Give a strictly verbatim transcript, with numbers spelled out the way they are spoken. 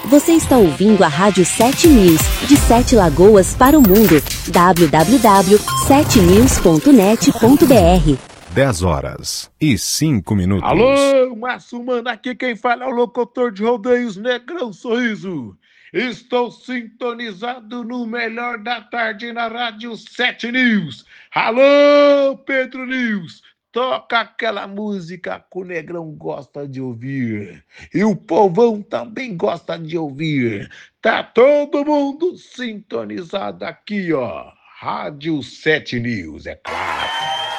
Você está ouvindo a Rádio sete News, de Sete Lagoas para o mundo. w w w ponto sete news ponto net ponto b r. dez horas e cinco minutos. Alô, Massumano, aqui quem fala é o locutor de rodeios Negrão Sorriso. Estou sintonizado no melhor da tarde na Rádio sete News. Alô, Pedro News, toca aquela música que o Negrão gosta de ouvir. E o povão também gosta de ouvir. Tá todo mundo sintonizado aqui, ó. Rádio sete News, é claro.